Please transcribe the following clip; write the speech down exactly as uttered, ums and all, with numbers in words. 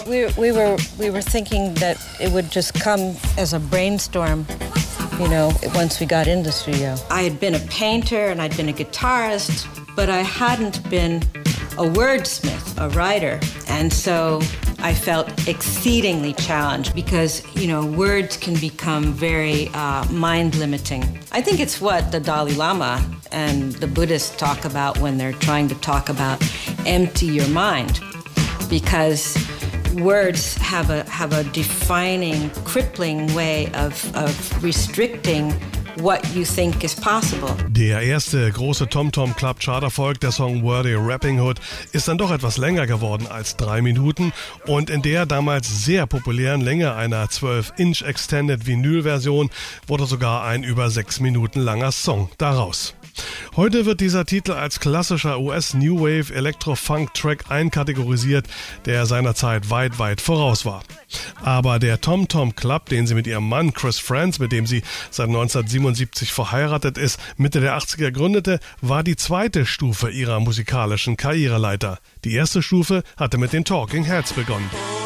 we we were we were thinking that it would just come as a brainstorm, you know, once we got in the studio. I had been a painter and I'd been a guitarist, but I hadn't been a wordsmith, a writer. And so I felt exceedingly challenged because, you know, words can become very uh, mind-limiting. I think it's what the Dalai Lama and the Buddhists talk about when they're trying to talk about empty your mind, because words have a have a defining, crippling way of, of restricting what you think is possible. Der erste große Tom Tom Club Charterfolg, der Song Wordy Rapping Hood, ist dann doch etwas länger geworden als drei Minuten und in der damals sehr populären Länge einer zwölf Inch Extended Vinyl-Version wurde sogar ein über sechs Minuten langer Song daraus. Heute wird dieser Titel als klassischer U S New Wave Electro-Funk Track einkategorisiert, der seiner Zeit weit, weit voraus war. Aber der Tom Tom Club, den sie mit ihrem Mann Chris Frantz, mit dem sie seit neunzehnhundertsiebenundsiebzig verheiratet ist, Mitte der achtziger gründete, war die zweite Stufe ihrer musikalischen Karriereleiter. Die erste Stufe hatte mit den Talking Heads begonnen.